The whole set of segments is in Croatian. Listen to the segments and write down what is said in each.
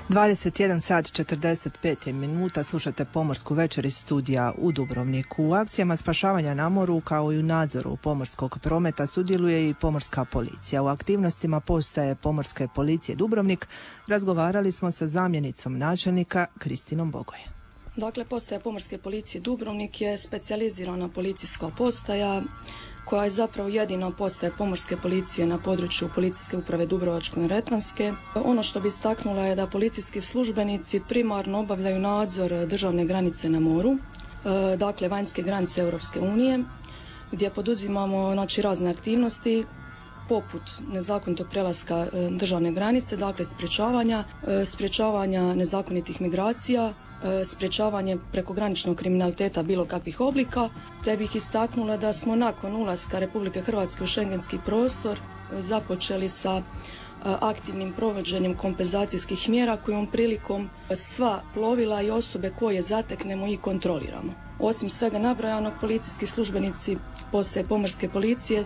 21 sat 45 minuta, slušate Pomorsku večer iz studija u Dubrovniku. U akcijama spašavanja na moru kao i u nadzoru pomorskog prometa sudjeluje i pomorska policija. U aktivnostima postaje Pomorske policije Dubrovnik razgovarali smo sa zamjenicom načelnika Kristinom Bogoje. Dakle, postaja Pomorske policije Dubrovnik je specijalizirana policijska postaja koja je zapravo jedina postaja pomorske policije na području Policijske uprave Dubrovačko-neretvanske. Ono što bi istaknula je da policijski službenici primarno obavljaju nadzor državne granice na moru, dakle vanjske granice Europske unije, gdje poduzimamo razne aktivnosti poput nezakonitog prelaska državne granice, dakle sprječavanja nezakonitih migracija, sprječavanje prekograničnog kriminaliteta bilo kakvih oblika, te bih istaknula da smo nakon ulaska Republike Hrvatske u šengenski prostor započeli sa aktivnim provođenjem kompenzacijskih mjera kojom prilikom sva plovila i osobe koje zateknemo i kontroliramo. Osim svega nabrojanog, policijski službenici postaje Pomorske policije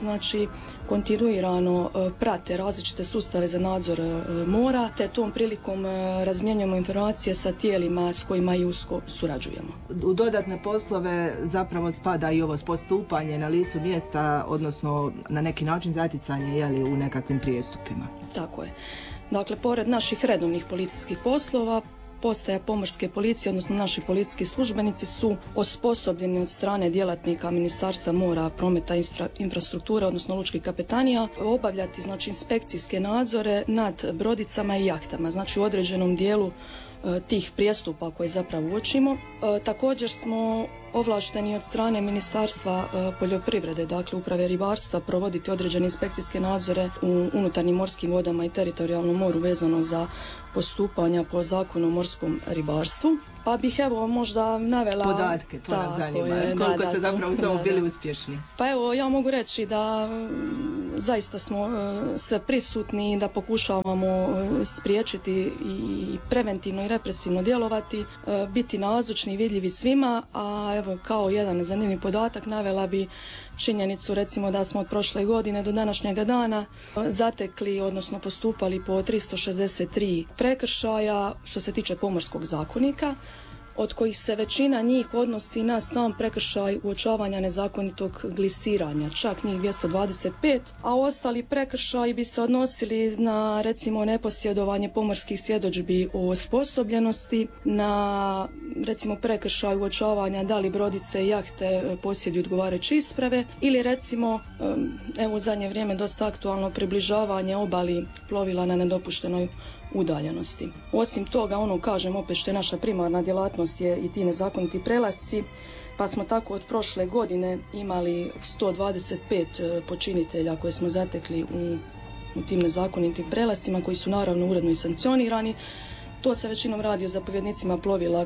kontinuirano prate različite sustave za nadzor mora, te tom prilikom razmjenjujemo informacije sa tijelima s kojima i usko surađujemo. U dodatne poslove zapravo spada i ovo postupanje na licu mjesta, odnosno na neki način zaticanje u nekakvim prijestupima. Tako je. Dakle, pored naših redovnih policijskih poslova, postaja Pomorske policije, odnosno naši policijski službenici su osposobljeni od strane djelatnika Ministarstva mora, prometa i infrastrukture, odnosno lučkih kapetanija, obavljati inspekcijske nadzore nad brodicama i jahtama, u određenom dijelu tih prijestupa koje zapravo uočimo. Također smo ovlašteni od strane Ministarstva poljoprivrede, dakle uprave ribarstva, provoditi određene inspekcijske nadzore u unutarnjim morskim vodama i teritorijalnom moru vezano za postupanja po Zakonu o morskom ribarstvu. Pa bih možda navela podatke, to nas zanima. Koliko ste zapravo samo bili uspješni? Pa ja mogu reći da zaista smo sve prisutni, da pokušavamo spriječiti i preventivno i represivno djelovati, biti nazočni i vidljivi svima, a kao jedan zanimljiv podatak navela bi činjenicu recimo da smo od prošle godine do današnjega dana zatekli, odnosno postupali po 363 prekršaja što se tiče Pomorskog zakonika, od kojih se većina njih odnosi na sam prekršaj uočavanja nezakonitog glisiranja, čak njih 225, a ostali prekršaji bi se odnosili na recimo neposjedovanje pomorskih svjedodžbi o osposobljenosti, na recimo prekršaj uočavanja da li brodice i jahte posjeduju odgovarajuće isprave ili recimo u zadnje vrijeme dosta aktualno približavanje obali plovila na nedopuštenoj udaljenosti. Osim toga, kažem opet što je naša primarna djelatnost je i ti nezakoniti prelasci, pa smo tako od prošle godine imali 125 počinitelja koje smo zatekli u tim nezakonitim prelascima koji su naravno uredno i sankcionirani. To se većinom radi o zapovjednicima plovila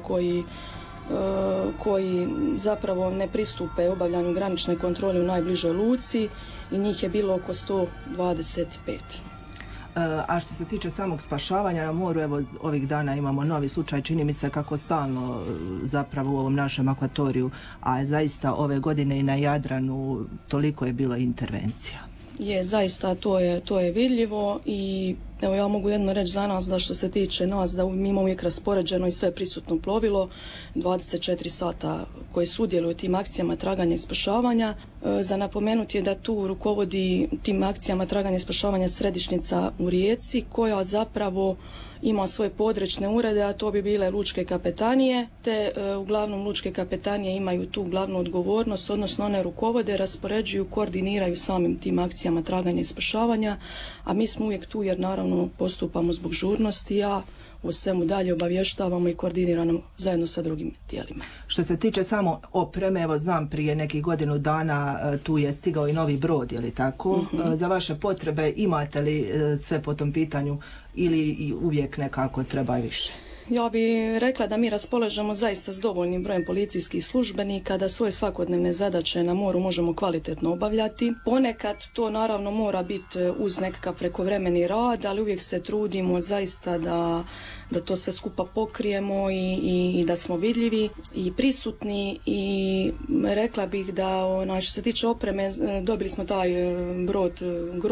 koji zapravo ne pristupe obavljanju granične kontrole u najbližoj luci i njih je bilo oko 125. A što se tiče samog spašavanja na moru, ovih dana imamo novi slučaj, čini mi se kako stalno zapravo u ovom našem akvatoriju, a zaista ove godine i na Jadranu toliko je bilo intervencija. Je, zaista to je vidljivo i ja mogu jedno reći za nas da što se tiče nas da mi imamo uvijek raspoređeno i sve prisutno plovilo 24 sata koje sudjeluju u tim akcijama traganja i spašavanja. Za napomenuti je da tu rukovodi tim akcijama traganja i spašavanja središnjica u Rijeci koja zapravo ima svoje područne urede, a to bi bile lučke kapetanije, te uglavnom lučke kapetanije imaju tu glavnu odgovornost, odnosno one rukovode, raspoređuju, koordiniraju samim tim akcijama traganja i spašavanja, a mi smo uvijek tu jer naravno postupamo zbog žurnosti, a o svemu dalje obavještavamo i koordiniramo zajedno sa drugim tijelima. Što se tiče samo opreme, znam prije nekih godinu dana tu je stigao i novi brod, je li tako? Za vaše potrebe imate li sve po tom pitanju ili uvijek nekako treba više? Ja bih rekla da mi raspolažemo zaista s dovoljnim brojem policijskih službenika, da svoje svakodnevne zadaće na moru možemo kvalitetno obavljati. Ponekad to naravno mora biti uz nekakav prekovremeni rad, ali uvijek se trudimo zaista da to sve skupa pokrijemo i da smo vidljivi i prisutni i rekla bih da što se tiče opreme dobili smo taj brod Grof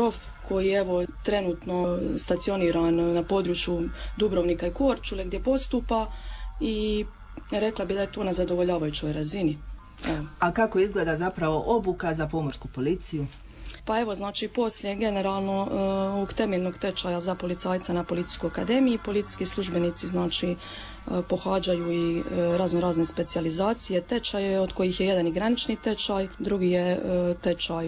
koji je evo trenutno stacioniran na području Dubrovnika i Korčule gdje postupa i rekla bi da je to na zadovoljavajućoj razini. Evo. A kako izgleda zapravo obuka za pomorsku policiju? Pa evo, znači, poslije generalno ovog temeljnog tečaja za policajca na Policijskoj akademiji, policijski službenici, znači, pohađaju i razne specijalizacije, tečaje, od kojih je jedan i granični tečaj, drugi je tečaj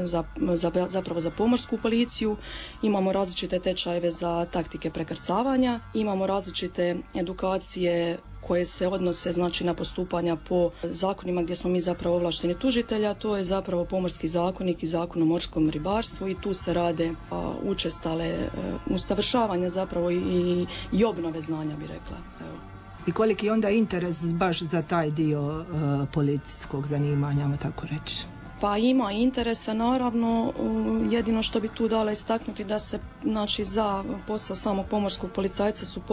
zapravo za pomorsku policiju. Imamo različite tečajeve za taktike prekrcavanja, imamo različite edukacije koje se odnose, znači, na postupanja po zakonima gdje smo mi zapravo ovlašteni tužitelja, to je zapravo Pomorski zakonik i Zakon o morskom ribarstvu i tu se rade učestale usavršavanja zapravo i obnove znanja, bi rekla. Evo. I koliki je onda interes baš za taj dio policijskog zanimanja, ajmo tako reći? Pa ima interesa, naravno, jedino što bi tu dala istaknuti da se, znači, za posao samog pomorskog policajca su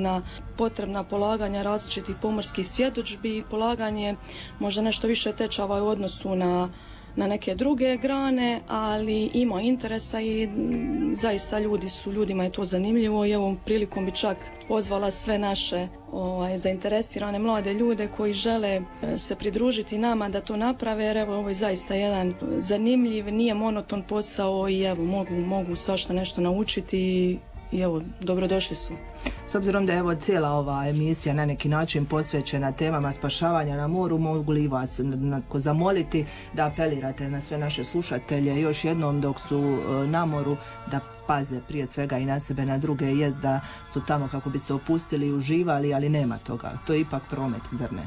potrebna polaganja različitih pomorskih svjedodžbi, polaganje možda nešto više tečava u odnosu na neke druge grane, ali ima interesa i zaista ljudima je to zanimljivo i ovom prilikom bi čak pozvala sve naše zainteresirane mlade ljude koji žele se pridružiti nama da to naprave, jer evo, ovo je zaista jedan zanimljiv, nije monoton posao i evo, mogu svašta nešto naučiti i evo, dobrodošli su. S obzirom da je evo cijela ova emisija na neki način posvećena temama spašavanja na moru, mogu li vas zamoliti da apelirate na sve naše slušatelje još jednom dok su na moru da paze prije svega i na sebe, na druge, jest da su tamo kako bi se opustili i uživali, ali nema toga. To je ipak promet, zar ne?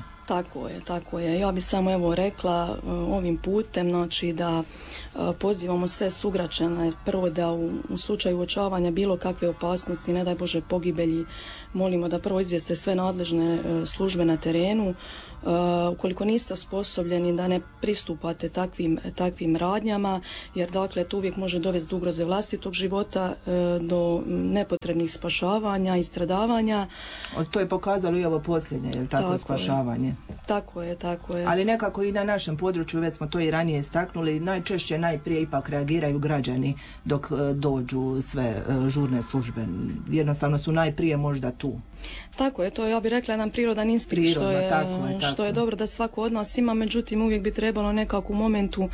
Tako je. Ja bih samo evo rekla ovim putem, znači, da pozivamo sve sugrađane prvo da u slučaju uočavanja bilo kakve opasnosti, ne daj Bože pogibelji, molimo da prvo izvijeste sve nadležne službe na terenu. Ukoliko niste osposobljeni da ne pristupate takvim radnjama, jer dakle to uvijek može dovesti do ugroze vlastitog života, do nepotrebnih spašavanja i stradavanja. To je pokazalo i ovo posljednje, je li tako, spašavanje? Tako je. Ali nekako i na našem području, već smo to i ranije istaknuli, najprije ipak reagiraju građani dok dođu sve žurne službe. Jednostavno su najprije možda tu. Tako je, to je, ja bih rekla, jedan prirodan instinkt, što je dobro da svako od nas ima, međutim uvijek bi trebalo nekako u momentu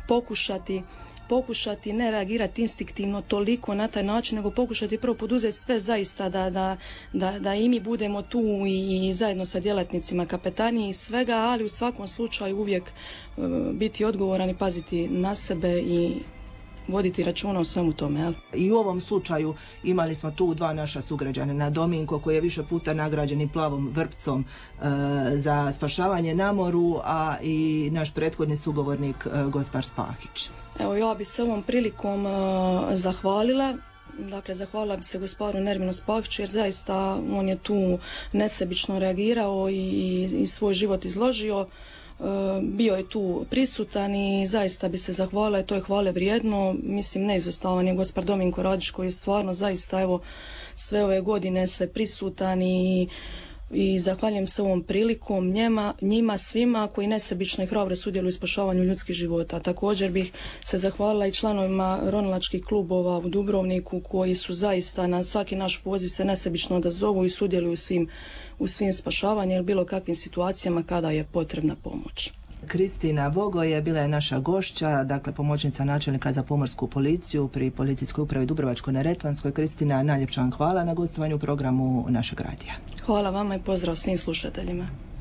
pokušati ne reagirati instinktivno toliko na taj način, nego pokušati prvo poduzeti sve zaista da i mi budemo tu i zajedno sa djelatnicima kapetanije i svega, ali u svakom slučaju uvijek biti odgovoran i paziti na sebe i voditi računa o svemu tome. Jel? I u ovom slučaju imali smo tu dva naša sugrađana, Dominko koji je više puta nagrađen i plavom vrpcom za spašavanje na moru, a i naš prethodni sugovornik Gospar Spahić. Evo, ja bi se ovom prilikom zahvalila. Dakle, zahvalila bi se gosparu Nerminu Spahiću jer zaista on je tu nesebično reagirao i svoj život izložio. Bio je tu prisutan i zaista bi se zahvalila i to je hvale vrijedno. Mislim, neizostavan je gospar Dominko Radić koji je stvarno zaista evo sve ove godine sve prisutan i zahvaljujem se ovom prilikom njima svima koji nesebično i hrabro sudjeluju u spašavanju ljudskih života. Također bih se zahvalila i članovima ronilačkih klubova u Dubrovniku koji su zaista na svaki naš poziv se nesebično odazovu i sudjeluju u svim spašavanjem ili bilo kakvim situacijama kada je potrebna pomoć. Kristina Bogoje bila je naša gošća, dakle pomoćnica načelnika za pomorsku policiju pri Policijskoj upravi Dubrovačko-neretvanskoj. Kristina, najljepša vam hvala na gostovanju u programu našeg radija. Hvala vama i pozdrav svim slušateljima.